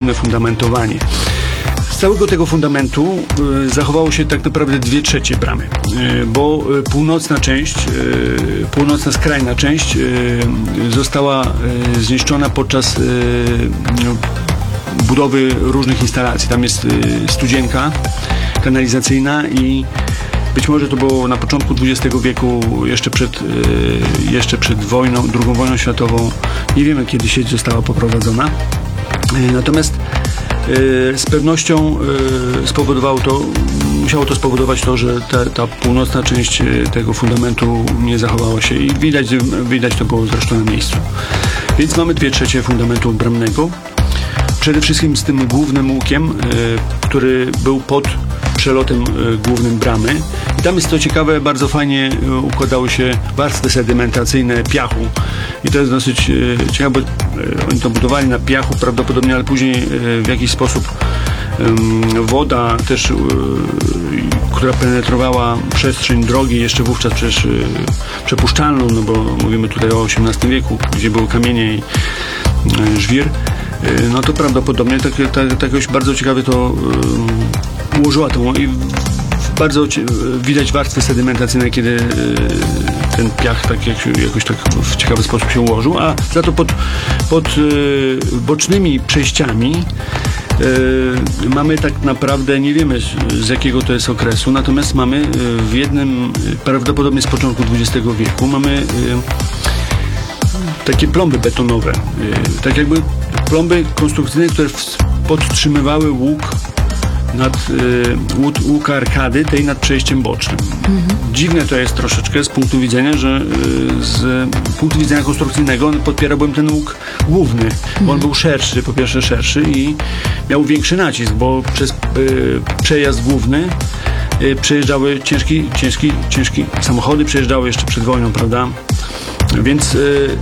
główne fundamentowanie. Z całego tego fundamentu zachowało się tak naprawdę 2/3 bramy, bo północna skrajna część została zniszczona podczas budowy różnych instalacji. Tam jest studzienka kanalizacyjna i być może to było na początku XX wieku, jeszcze przed wojną, II wojną światową. Nie wiemy, kiedy sieć została poprowadzona. Natomiast z pewnością musiało to spowodować to, że ta północna część tego fundamentu nie zachowała się i widać to było zresztą na miejscu. Więc mamy 2/3 fundamentu bramnego. Przede wszystkim z tym głównym łukiem, który był pod przelotem głównym bramy. I tam jest to ciekawe, bardzo fajnie układały się warstwy sedymentacyjne piachu. I to jest dosyć ciekawe, bo oni to budowali na piachu prawdopodobnie, ale później w jakiś sposób woda też, która penetrowała przestrzeń drogi, jeszcze wówczas przecież przepuszczalną, no bo mówimy tutaj o XVIII wieku, gdzie były kamienie i żwir, no to prawdopodobnie tak jakoś bardzo ciekawie to ułożyła to i bardzo widać warstwy sedymentacyjne, kiedy ten piach jakoś tak w ciekawy sposób się ułożył, a za to pod bocznymi przejściami mamy tak naprawdę, nie wiemy z jakiego to jest okresu, natomiast mamy w jednym, prawdopodobnie z początku XX wieku, mamy takie plomby betonowe, tak jakby plomby konstrukcyjne, które podtrzymywały łuk arkady tej nad przejściem bocznym. Dziwne to jest troszeczkę z punktu widzenia, że z punktu widzenia konstrukcyjnego podpierałbym ten łuk główny, bo on był szerszy, po pierwsze szerszy i miał większy nacisk, bo przez przejazd główny przejeżdżały ciężkie samochody, przejeżdżały jeszcze przed wojną, prawda? Więc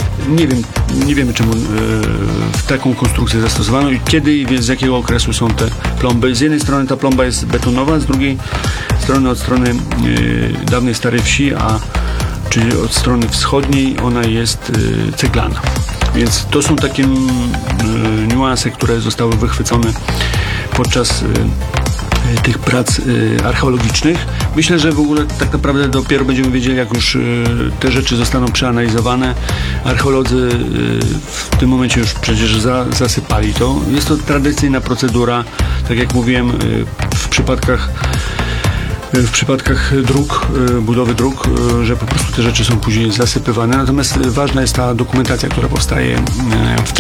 nie wiemy czemu taką konstrukcję zastosowano i kiedy i z jakiego okresu są te plomby. Z jednej strony ta plomba jest betonowa, z drugiej strony od strony dawnej Starej Wsi, czyli od strony wschodniej ona jest ceglana. Więc to są takie niuanse, które zostały wychwycone podczas tych prac archeologicznych. Myślę, że w ogóle tak naprawdę dopiero będziemy wiedzieli, jak już te rzeczy zostaną przeanalizowane. Archeolodzy w tym momencie już przecież zasypali to. Jest to tradycyjna procedura, tak jak mówiłem, w przypadkach dróg, budowy dróg, że po prostu te rzeczy są później zasypywane. Natomiast ważna jest ta dokumentacja, która powstaje w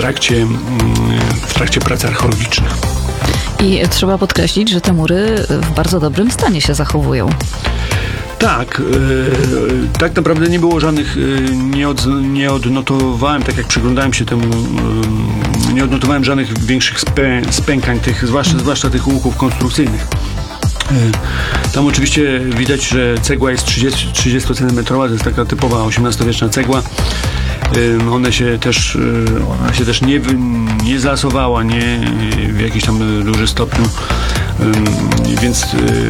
trakcie prac archeologicznych. I trzeba podkreślić, że te mury w bardzo dobrym stanie się zachowują. Tak, tak naprawdę nie było żadnych, nie odnotowałem, tak jak przyglądałem się temu, nie odnotowałem żadnych większych spękań, zwłaszcza tych łuków konstrukcyjnych. Tam oczywiście widać, że cegła jest 30 cm, to jest taka typowa XVIII-wieczna cegła. Ona się też nie zasowała, nie w jakiś tam duży stopniu, więc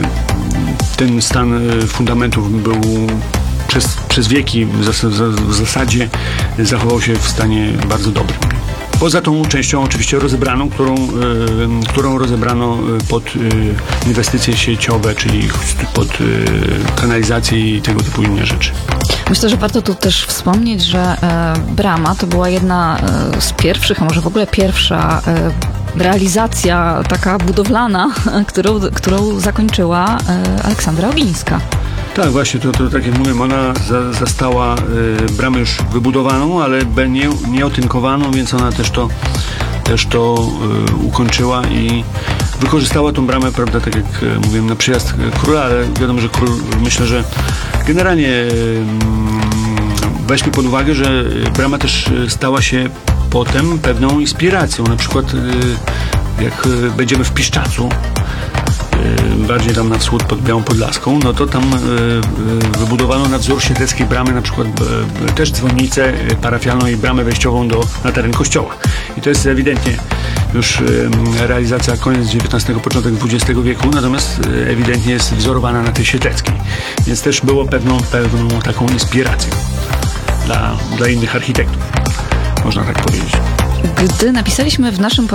ten stan fundamentów był przez wieki w zasadzie zachował się w stanie bardzo dobrym. Poza tą częścią oczywiście rozebraną, którą rozebrano pod inwestycje sieciowe, czyli pod kanalizację i tego typu inne rzeczy. Myślę, że warto tu też wspomnieć, że brama to była jedna z pierwszych, a może w ogóle pierwsza realizacja taka budowlana, którą zakończyła Aleksandra Ogińska. Tak, właśnie, to tak jak mówiłem, ona zastała bramę już wybudowaną, ale nie otynkowaną, więc ona też to ukończyła i wykorzystała tą bramę, prawda, tak jak mówiłem, na przyjazd króla, ale wiadomo, że król, myślę, że generalnie weźmy pod uwagę, że brama też stała się potem pewną inspiracją. Na przykład jak będziemy w Piszczacu, bardziej tam na wschód pod Białą Podlaską, no to tam wybudowano na wzór siedleckiej bramy na przykład też dzwonnicę parafialną i bramę wejściową na teren kościoła. I to jest ewidentnie już realizacja koniec XIX, początek XX wieku, natomiast ewidentnie jest wzorowana na tej siedleckiej. Więc też było pewną taką inspiracją dla innych architektów, można tak powiedzieć. Gdy napisaliśmy w naszym